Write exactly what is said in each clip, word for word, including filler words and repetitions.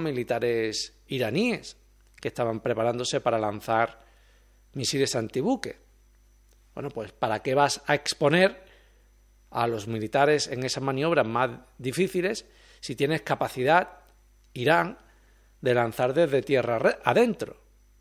militares iraníes que estaban preparándose para lanzar misiles antibuque. Bueno, pues ¿para qué vas a exponer a los militares en esas maniobras más difíciles si tienes capacidad, Irán, de lanzar desde tierra adentro?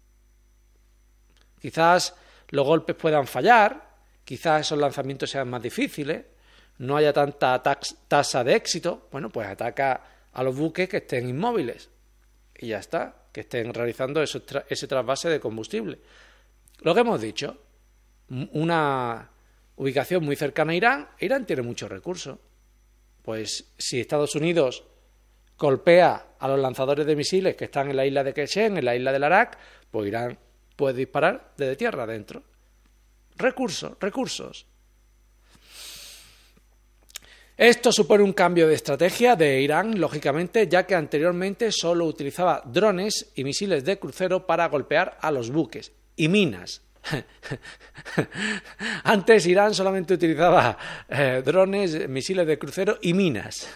Quizás los golpes puedan fallar, quizás esos lanzamientos sean más difíciles, no haya tanta tasa de éxito. Bueno, pues ataca a los buques que estén inmóviles y ya está, que estén realizando eso, ese trasvase de combustible. Lo que hemos dicho, una ubicación muy cercana a Irán, Irán tiene muchos recursos. Pues si Estados Unidos golpea a los lanzadores de misiles que están en la isla de Keshem, en la isla del Arak, pues Irán puede disparar desde tierra adentro. Recursos, recursos. Esto supone un cambio de estrategia de Irán, lógicamente, ya que anteriormente solo utilizaba drones y misiles de crucero para golpear a los buques y minas. Antes Irán solamente utilizaba eh, drones, misiles de crucero y minas.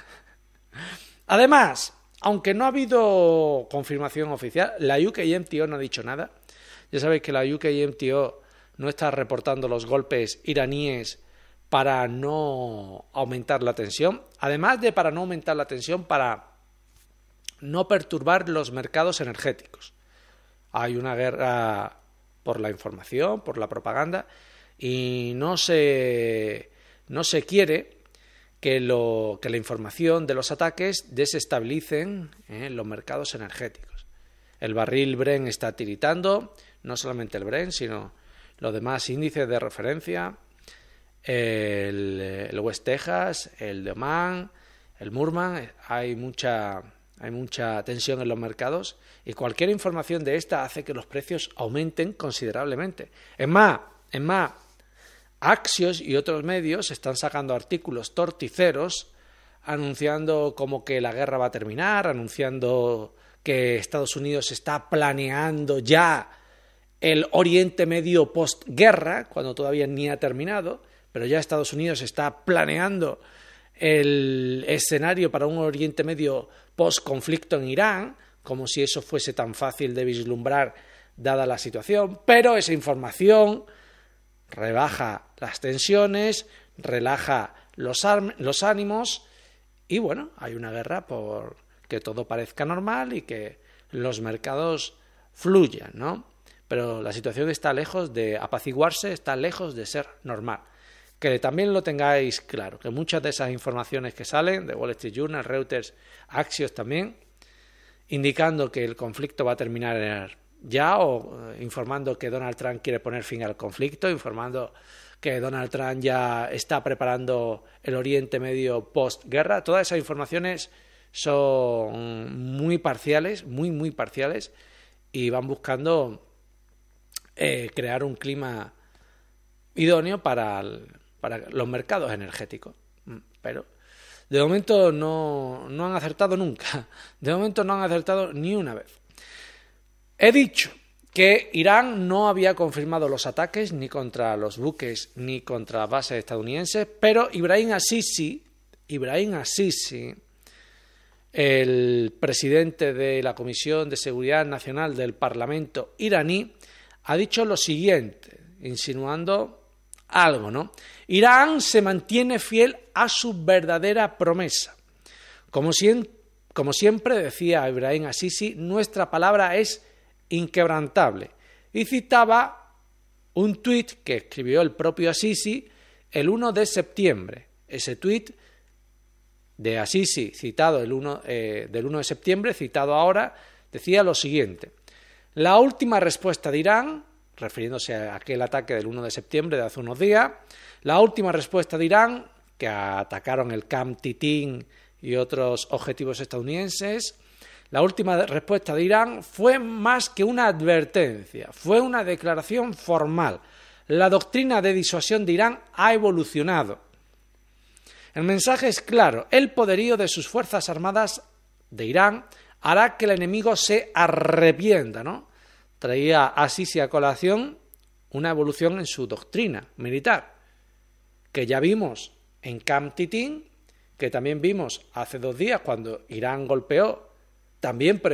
Además, aunque no ha habido confirmación oficial, la U K M T O no ha dicho nada. Ya sabéis que la U K M T O no está reportando los golpes iraníes para no aumentar la tensión, además de para no aumentar la tensión, para no perturbar los mercados energéticos. Hay una guerra por la información, por la propaganda, y no se, no se quiere que, lo, que la información de los ataques desestabilicen eh, los mercados energéticos. El barril Brent está tiritando, no solamente el Brent, sino los demás índices de referencia, el, el West Texas, el de Oman, el Murman. Hay mucha, hay mucha tensión en los mercados y cualquier información de esta hace que los precios aumenten considerablemente. Es más, es más, Axios y otros medios están sacando artículos torticeros anunciando como que la guerra va a terminar, anunciando que Estados Unidos está planeando ya el Oriente Medio postguerra, cuando todavía ni ha terminado, pero ya Estados Unidos está planeando el escenario para un Oriente Medio post-conflicto en Irán, como si eso fuese tan fácil de vislumbrar dada la situación, pero esa información rebaja las tensiones, relaja los, los ánimos y bueno, hay una guerra por que todo parezca normal y que los mercados fluyan, ¿no? Pero la situación está lejos de apaciguarse, está lejos de ser normal. Que también lo tengáis claro, que muchas de esas informaciones que salen de Wall Street Journal, Reuters, Axios también, indicando que el conflicto va a terminar ya o eh, informando que Donald Trump quiere poner fin al conflicto, informando que Donald Trump ya está preparando el Oriente Medio postguerra, todas esas informaciones son muy parciales, muy, muy parciales y van buscando eh, crear un clima idóneo para, el, para los mercados energéticos. Pero de momento no, no han acertado nunca. De momento no han acertado ni una vez. He dicho que Irán no había confirmado los ataques ni contra los buques ni contra bases estadounidenses, pero Ibrahim Assisi, Ibrahim Assisi, el presidente de la Comisión de Seguridad Nacional del Parlamento iraní, ha dicho lo siguiente, insinuando algo, ¿no? Irán se mantiene fiel a su verdadera promesa. Como, si, como siempre decía Ibrahim Assisi, nuestra palabra es inquebrantable. Y citaba un tuit que escribió el propio Assisi el uno de septiembre. Ese tuit de Assisi, citado el uno, eh, del uno de septiembre, citado ahora, decía lo siguiente. La última respuesta de Irán, refiriéndose a aquel ataque del uno de septiembre de hace unos días, la última respuesta de Irán, que atacaron el Camp Titín y otros objetivos estadounidenses, la última respuesta de Irán fue más que una advertencia, fue una declaración formal. La doctrina de disuasión de Irán ha evolucionado. El mensaje es claro, el poderío de sus fuerzas armadas de Irán hará que el enemigo se arrepienta, ¿no? Traía Assisi a colación una evolución en su doctrina militar, que ya vimos en Camp Titín, que también vimos hace dos días cuando Irán golpeó también